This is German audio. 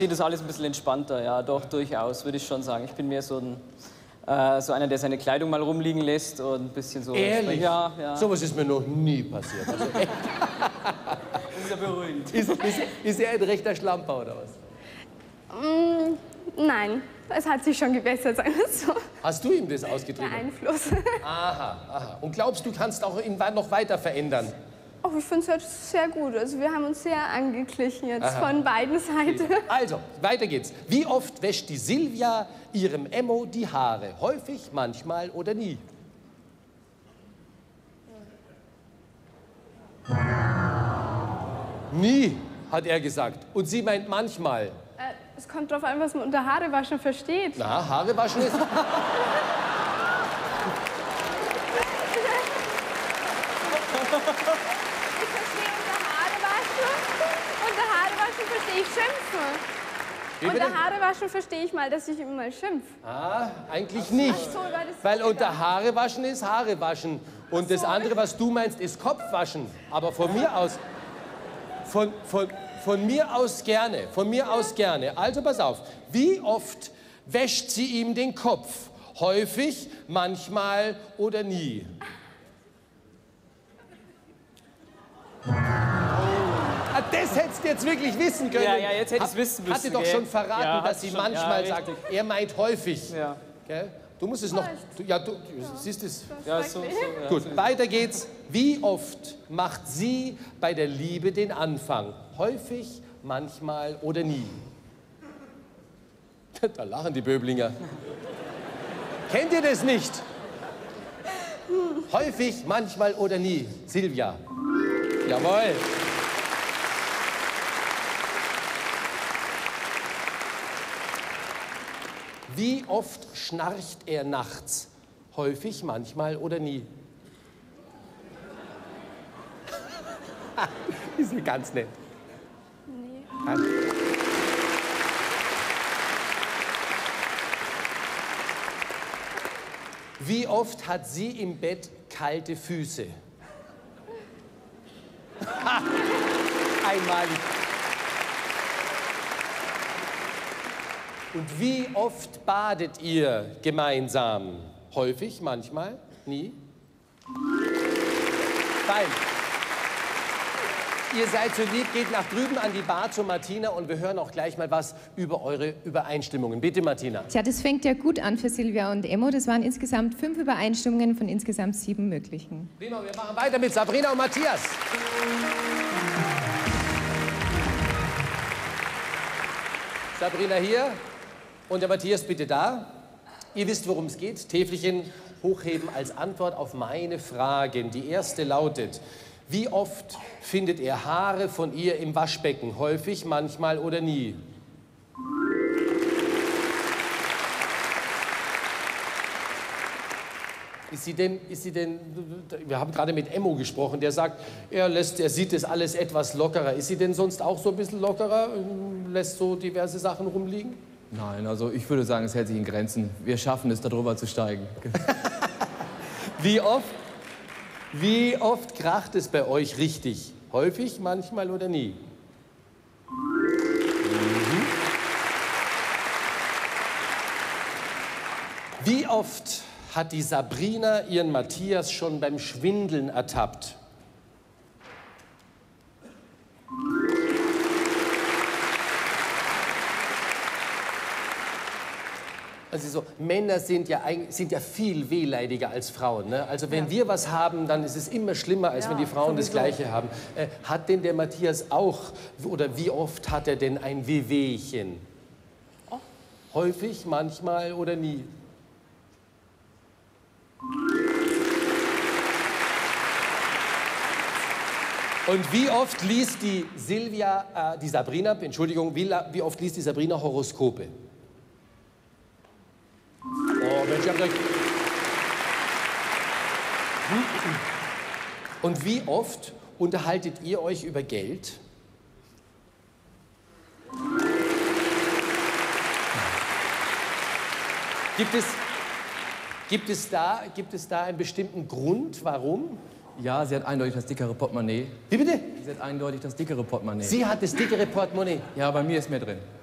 Das ist alles ein bisschen entspannter, ja, doch, durchaus, würde ich schon sagen. Ich bin mehr so so einer, der seine Kleidung mal rumliegen lässt und ein bisschen so... Ehrlich? Ja, ja. So was ist mir noch nie passiert. Also echt. Das ist ja beruhigend. Ist er ein rechter Schlamper oder was? Nein, es hat sich schon gebessert, sagen wir es so. Hast du ihm das ausgetrieben? Der Einfluss. Aha, aha. Und glaubst du, kannst auch ihn noch weiter verändern? Oh, ich finde es jetzt sehr gut. Also wir haben uns sehr angeglichen jetzt von beiden Seiten. Also, weiter geht's. Wie oft wäscht die Silvia ihrem Emmo die Haare? Häufig, manchmal oder nie? Nie, hat er gesagt. Und sie meint manchmal. Es kommt darauf an, was man unter Haarewaschen versteht. Na, Haare waschen ist... Unter Haarewaschen verstehe ich Schimpfen. Unter Haarewaschen verstehe ich mal, dass ich immer mal schimpf. Ah, eigentlich nicht. Ach so, war das Weil unter Haare waschen ist Haare waschen. Und das andere, was du meinst, ist Kopfwaschen. Aber von mir aus... Von mir aus gerne. Von mir aus gerne. Also pass auf. Wie oft wäscht sie ihm den Kopf? Häufig, manchmal oder nie? Ah, das hättest du jetzt wirklich wissen können. Ja, ja, jetzt hätte ich es wissen müssen. Hat sie doch schon verraten, ja, dass sie schon, manchmal ja, sagt, er meint häufig. Ja. Gell? Du musst es noch... Du siehst es. Ja, so, ja. Gut, weiter geht's. Wie oft macht sie bei der Liebe den Anfang? Häufig, manchmal oder nie? Da lachen die Böblinger. Kennt ihr das nicht? Häufig, manchmal oder nie? Silvia. Jawohl. Wie oft schnarcht er nachts? Häufig, manchmal oder nie? Ist ja ganz nett. Nee. Wie oft hat sie im Bett kalte Füße? Einmalig. Und wie oft badet ihr gemeinsam? Häufig, manchmal, nie? Fein. Ihr seid so lieb, geht nach drüben an die Bar zu Martina und wir hören auch gleich mal was über eure Übereinstimmungen. Bitte, Martina. Tja, das fängt ja gut an für Silvia und Emmo. Das waren insgesamt 5 Übereinstimmungen von insgesamt 7 möglichen. Prima, wir machen weiter mit Sabrina und Matthias. Sabrina hier und der Matthias bitte da. Ihr wisst, worum es geht. Täfelchen hochheben als Antwort auf meine Fragen. Die erste lautet: Wie oft findet er Haare von ihr im Waschbecken? Häufig, manchmal oder nie? Ist sie denn, wir haben gerade mit Emmo gesprochen, der sagt, er sieht das alles etwas lockerer. Ist sie denn sonst auch so ein bisschen lockerer, lässt so diverse Sachen rumliegen? Nein, also ich würde sagen, es hält sich in Grenzen. Wir schaffen es, darüber zu steigen. Wie oft kracht es bei euch richtig? Häufig, manchmal oder nie? Wie oft hat die Sabrina ihren Matthias schon beim Schwindeln ertappt? Also so, Männer sind ja viel wehleidiger als Frauen. Ne? Also wenn wir was haben, dann ist es immer schlimmer, als wenn die Frauen das Gleiche haben. Hat denn der Matthias auch, oder wie oft hat er denn ein Wehwehchen? Oh. Häufig, manchmal oder nie? Und wie oft liest die Sabrina, Entschuldigung, wie oft liest die Sabrina Horoskope? Oh, Mensch, ihr habt euch... Und wie oft unterhaltet ihr euch über Geld? Gibt es da einen bestimmten Grund, warum? Ja, sie hat eindeutig das dickere Portemonnaie. Wie bitte? Sie hat eindeutig das dickere Portemonnaie. Sie hat das dickere Portemonnaie. Ja, bei mir ist mehr drin.